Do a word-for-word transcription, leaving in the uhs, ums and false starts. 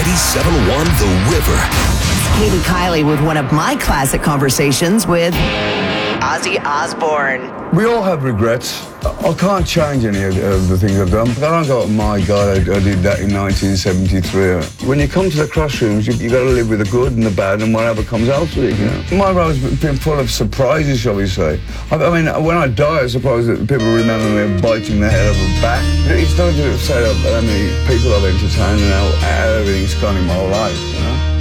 ninety-seven point one The River. Katie Kiley with one of my classic conversations with Ozzy Osbourne. We all have regrets. I can't change any of the things I've done. I don't go, oh my God, I, I did that in nineteen seventy-three. When you come to the crossroads, you, you got to live with the good and the bad and whatever comes after it, you know. My road's been full of surprises, shall we say. I, I mean, when I die, I suppose that people remember me biting the head of a bat. It's not to say how many people I've entertained and how, how everything's gone in my life, you know.